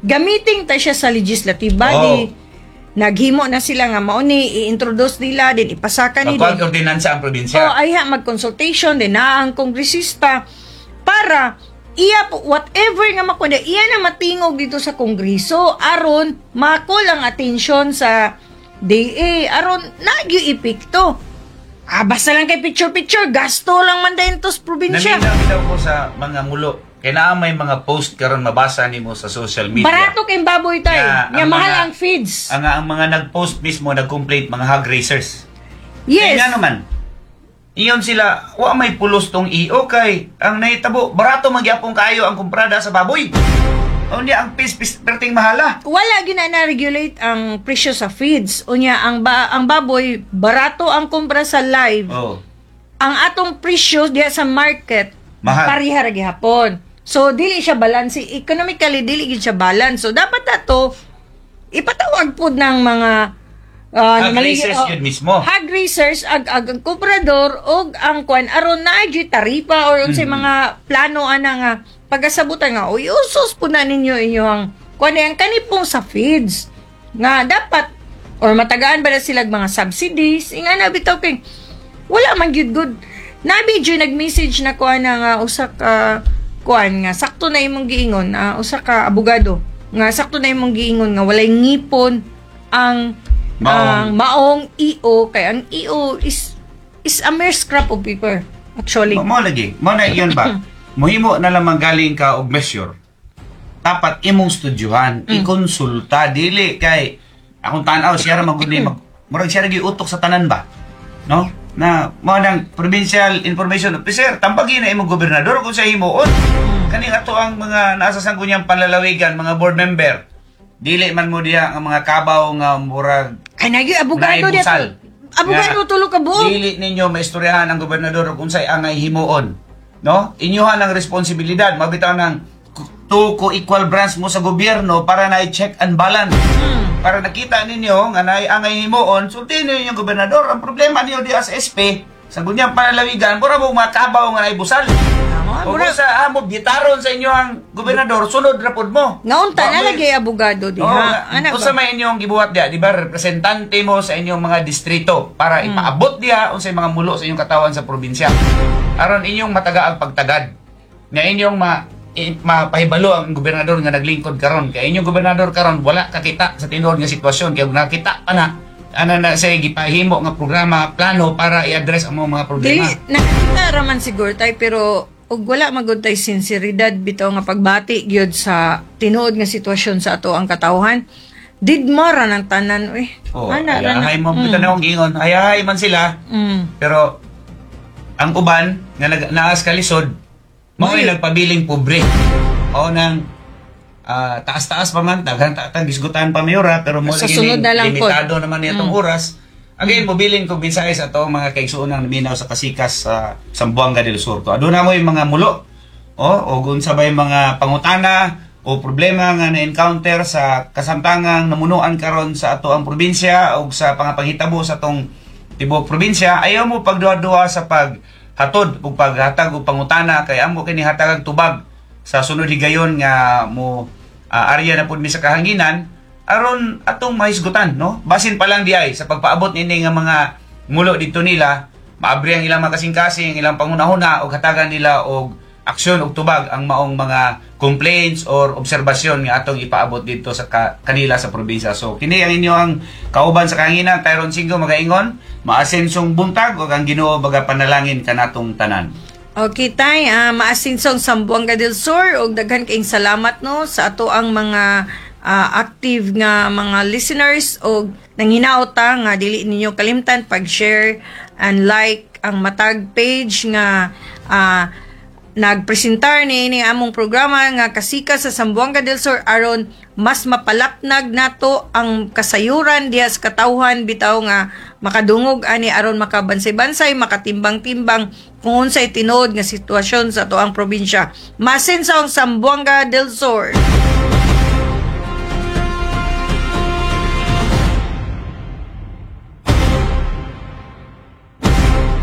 gamitin ta siya sa legislative body. Naghimo na sila nga mao ni i-introduce nila din ipasaka ni Magkuhan ordinansa ang probinsya. mag-consultation din na ang kongresista para iya whatever nga makuha iya na matingog dito sa kongreso aron makol ang atensyon sa DA aron nagyo epekto. Basta lang kay picture gasto lang man dayon tos probinsya. Naminaw daw ko sa mga mulo. Kaya may mga post karon mabasa nimo sa social media. Barato kay baboy tayo. Nga mahal ang feeds. Ang mga nag-post mismo, nag-complaint, mga hog racers. Yes. Kaya naman, iyon sila, may pulos tong iyo kay ang nahitabo, barato magyapong kayo ang kumprada sa baboy. Unya ang pis perting mahala. Wala gyud na regulate ang presyo sa feeds. Unya ang baboy barato ang kumpra sa live. Ang atong presyo diha sa market mahal. Pareha ra gihapon. So dili siya balance economically, dili gid siya balance. So dapat ato ipatawag pud ng mga hog racers yun mismo. Hog racers ang komprador og ang kwan aron na gyud taripa or unsay mga plano ana nga pagasabutan nga usos po na ninyo inyong kwan ang kanipong sa feeds nga dapat or matagaan ba na sila mga subsidies nga na bitaw kay wala man gyud good nabi gyud nag-message na kuan nga usa ka kuan nga sakto na imong giingon usa ka abogado nga sakto na imong giingon nga walay ngipon ang maong EO kay ang EO is a mere scrap of paper actually. Mo lagi. Mo na iyon ba? Muhimo na lang galing ka og measure. Dapat imong studyuhan, ikonsulta dili kay akong tan-aw siya ra maguni murag siya ra giutok sa tanan ba. No? Na mo nang provincial information officer tambagi na imong gobernador kung sa himuon. Kani ato ang mga nasa sangguniang panlalawigan, mga board member. Dili man mo diha ang mga kabaw nga murag ay nagyo abogado diha. Abogado tulo ka buok. Dili ninyo maistoryahan ang gobernador kung say angay himuon. No? Inyuhan ang responsibilidad. Mabitaw ng two co-equal branch mo sa gobyerno para na i-check and balance. Para nakita ninyo nga angay himuon, sultin ninyo yung gobernador. Ang problema niyo di as SP, sa gunyang panlalawigan, pura mo makabaw nga naibusal. O sa mo gitaron sa inyo ang gobernador, sunod rapod mo. Naunta na lagi abogado diha. Ano sa may inyong gibuhat diha, di ba representante mo sa inyong mga distrito para ipaabot diha unsay mga mulo sa inyong katawan sa probinsya. Aron inyong mataga ang pagtagad. Nga inyong mapahibalo ang gobernador nga naglingkod karon. Kay inyong gobernador karon wala kakita sa tinuod nga sitwasyon kay nakita pa na na sa gipahimo nga programa, plano para i-address ang mga problema. Dili nakita raman siguro tay pero ug wala magud tay sinseridad bitaw nga pagbati gyud sa tinuod nga sitwasyon sa ato ang katawhan. Didmara ng tanan ayahay mo bitaw ingon. Ayahay man sila. Pero ang uban nga naas kalisod mo ay nagpabiling pobre. O nang taas-taas pa man daghan gisgutan pa mayora pero mo lagi limitado naman nitong oras. Again, mobiling ko binsay sa atong mga kaigsuonang naminaw sa Kasikas sa Zamboanga del Sur. Aduna mo yung mga mulo o unsa ba yung mga pangutana o problema nga na-encounter sa kasamtangang namunuan karon sa ato ang probinsya o sa pangapanghitabo sa atong tibok probinsya. Ayaw mo pagduwa-duwa sa paghatod o paghatag o pangutana kay amo kini hatag tubag sa sunod higayon nga mo area na pud mi sa kahanginan aron atong mahisgutan, no? Basin pa lang diay sa pagpaabot nini nga mga mulo dito nila, maabri ang ilang makasing-kasing, ilang pangunahuna og hatagan nila og aksyon og tubag ang maong mga complaints or obserbasyon nga atong ipaabot dito sa kanila sa probinsya. So kini ang inyo ang kauban sa kahanginan, Tyron Singgo magaingon, maasensong buntag ug ang Ginoo baga panalangin kanatong tanan. Okay tay, maasinsong Zamboanga del Sur ug daghan kayong salamat no sa ato ang mga active nga mga listeners o nanghinaot nga dili ninyo kalimtan pag-share and like ang matag page nga nagpresentar ni among programa nga Kasikas sa Zamboanga del Sur aron mas mapalapnag nato ang kasayuran diha sa katawhan bitaw nga makadungog ani aron makabansay-bansay makatimbang-timbang kung unsay tinuod nga sitwasyon sa ato ang probinsya. Masinsaw ang Zamboanga del Sur.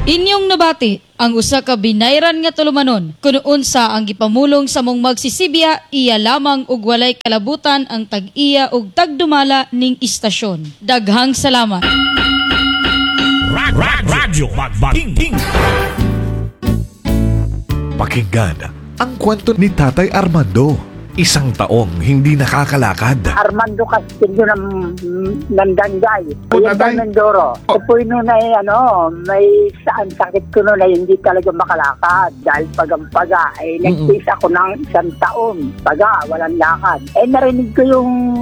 Inyong nabati ang usa ka binayran nga tulumanon kuno unsa ang gipamulong sa mong magsisibya iya lamang ug walay kalabutan ang tag-iya ug tagdumala ning istasyon. Daghang salamat. Radyo Magbating. Pakinggan ang kwento ni Tatay Armando. Isang taong hindi nakakalakad. Armando Castillo ng Danggay. O, Kuya tatay? Mindoro. O. Ito po nun ay may saan sakit ko nun ay hindi talaga makalakad. Dahil pagampaga, nagtis ako ng 1 taon. Paga, walang lakad. Narinig ko yung